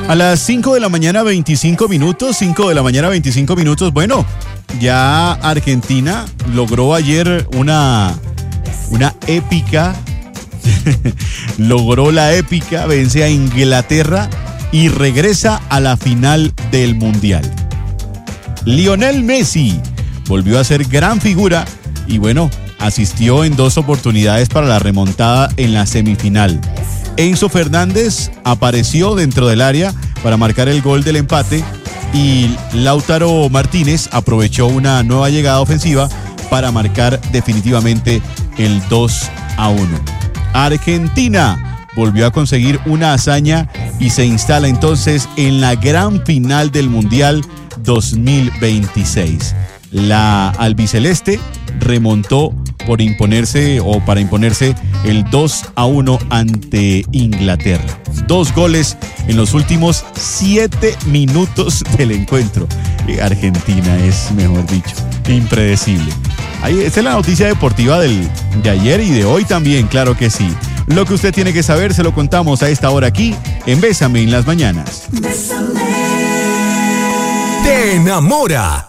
A las 5 de la mañana 25 minutos, 5 de la mañana 25 minutos. Bueno, ya Argentina logró ayer una épica, logró la épica, vence a Inglaterra y regresa a la final del Mundial. Lionel Messi volvió a ser gran figura y bueno, asistió en 2 oportunidades para la remontada en la semifinal. Enzo Fernández apareció dentro del área para marcar el gol del empate y Lautaro Martínez aprovechó una nueva llegada ofensiva para marcar definitivamente el 2-1. Argentina volvió a conseguir una hazaña y se instala entonces en la gran final del Mundial 2026. La albiceleste remontó para imponerse el 2-1 ante Inglaterra. 2 goles en los últimos 7 minutos del encuentro. Argentina es, mejor dicho, impredecible. Esta es la noticia deportiva de ayer y de hoy también, claro que sí. Lo que usted tiene que saber se lo contamos a esta hora aquí en Bésame en las Mañanas. Te enamora